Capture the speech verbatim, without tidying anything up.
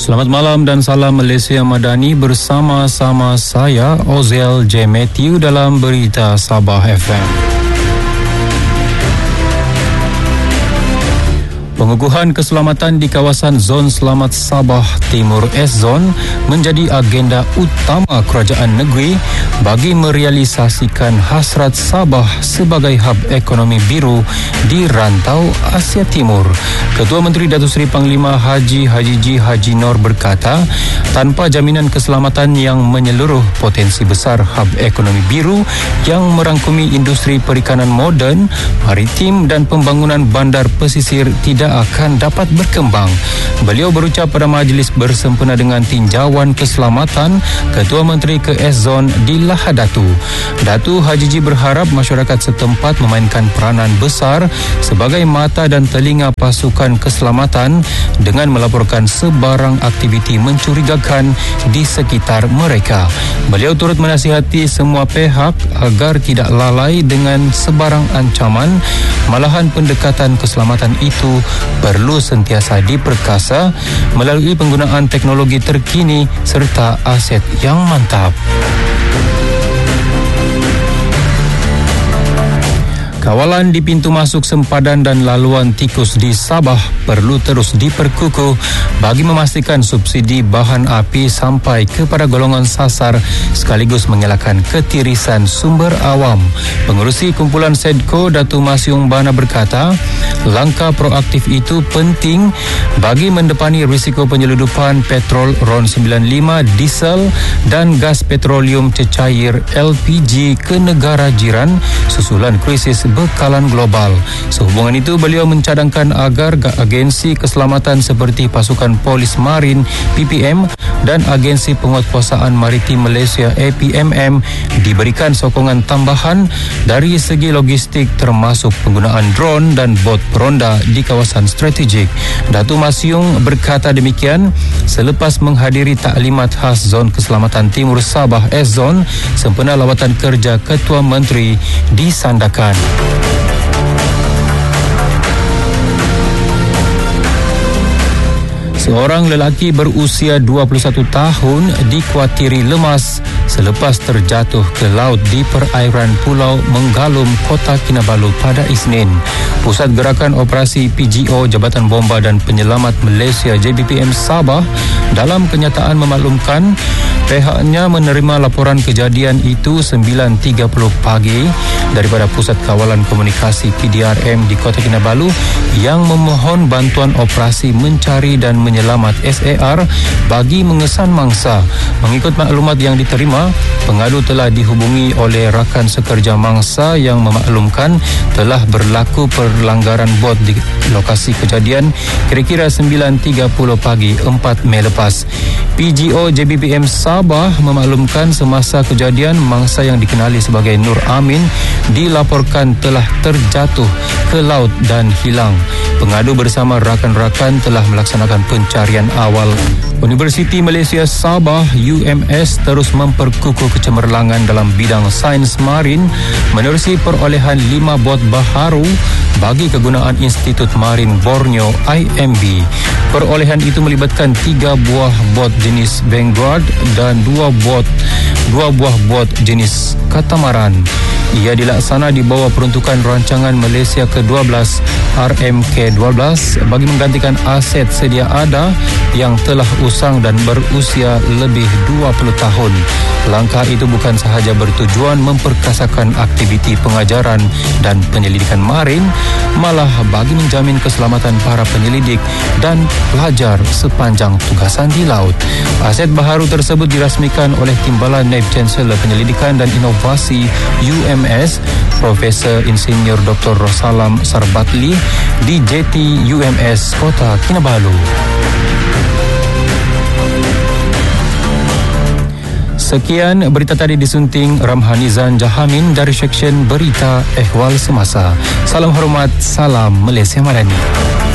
Selamat malam dan salam Malaysia Madani, bersama-sama saya Ozel J. Matthew dalam Berita Sabah F M. Pengukuhan keselamatan di kawasan Zon Selamat Sabah Timur S-Zone menjadi agenda utama kerajaan negeri bagi merealisasikan hasrat Sabah sebagai hub ekonomi biru di rantau Asia Timur. Ketua Menteri Datuk Seri Panglima Haji Haji G. Haji Nor berkata, tanpa jaminan keselamatan yang menyeluruh, potensi besar hub ekonomi biru yang merangkumi industri perikanan moden, maritim dan pembangunan bandar pesisir tidak akan dapat berkembang. Beliau berucap pada majlis bersempena dengan tinjauan keselamatan Ketua Menteri ke S-Zone di Lahad Datu. Datu Haji G berharap masyarakat setempat memainkan peranan besar sebagai mata dan telinga pasukan keselamatan dengan melaporkan sebarang aktiviti mencurigakan di sekitar mereka. Beliau turut menasihati semua pihak agar tidak lalai dengan sebarang ancaman, malahan pendekatan keselamatan itu perlu sentiasa diperkasa melalui penggunaan teknologi terkini serta aset yang mantap. Kawalan di pintu masuk sempadan dan laluan tikus di Sabah perlu terus diperkukuh bagi memastikan subsidi bahan api sampai kepada golongan sasar sekaligus mengelakkan ketirisan sumber awam. Pengerusi kumpulan SEDCO Datuk Masyung Bana berkata, langkah proaktif itu penting bagi mendepani risiko penyeludupan petrol R O N sembilan puluh lima, diesel dan gas petroleum cecair L P G ke negara jiran susulan krisis bekalan global. Sehubungan itu, beliau mencadangkan agar agensi keselamatan seperti Pasukan Polis Marin P P M dan Agensi Penguatkuasaan Maritim Malaysia A P M M diberikan sokongan tambahan dari segi logistik termasuk penggunaan drone dan bot peronda di kawasan strategik. Datuk Masyung berkata demikian selepas menghadiri taklimat khas Zon Keselamatan Timur Sabah S-Zone sempena lawatan kerja Ketua Menteri di Sandakan. Seorang lelaki berusia dua puluh satu tahun dikuatiri lemas selepas terjatuh ke laut di perairan Pulau Menggalum, Kota Kinabalu pada Isnin. Pusat Gerakan Operasi P G O Jabatan Bomba dan Penyelamat Malaysia J B P M Sabah dalam kenyataan memaklumkan pihaknya menerima laporan kejadian itu sembilan tiga puluh pagi daripada Pusat Kawalan Komunikasi P D R M di Kota Kinabalu yang memohon bantuan operasi mencari dan menyelamat S A R bagi mengesan mangsa. Mengikut maklumat yang diterima, pengadu telah dihubungi oleh rakan sekerja mangsa yang memaklumkan telah berlaku pelanggaran bot di lokasi kejadian kira-kira sembilan tiga puluh pagi empat Mei lepas. P G O J B P M Sabah memaklumkan semasa kejadian mangsa yang dikenali sebagai Nur Amin dilaporkan telah terjatuh ke laut dan hilang. Pengadu bersama rakan-rakan telah melaksanakan pencarian awal. Universiti Malaysia Sabah U M S terus memperkukuh kecemerlangan dalam bidang sains marin menerusi perolehan lima bot baharu bagi kegunaan Institut Marin Borneo I M B. Perolehan itu melibatkan tiga buah bot jenis Vanguard dan dua bot dua buah bot jenis Katamaran. Ia dilaksana di bawah peruntukan rancangan Malaysia ke dua belas R M K dua belas bagi menggantikan aset sedia ada yang telah usang dan berusia lebih dua puluh tahun. Langkah itu bukan sahaja bertujuan memperkasakan aktiviti pengajaran dan penyelidikan marin, malah bagi menjamin keselamatan para penyelidik dan pelajar sepanjang tugasan di laut. Aset baharu tersebut dirasmikan oleh Timbalan Naib Chancellor Penyelidikan dan Inovasi U M S Profesor Insinyur Doktor Rosalam Sarbatli di J T U M S Kota Kinabalu. Sekian berita tadi disunting Ramhanizan Jahamin dari Seksyen Berita Ehwal Semasa. Salam hormat, salam Malaysia Madani.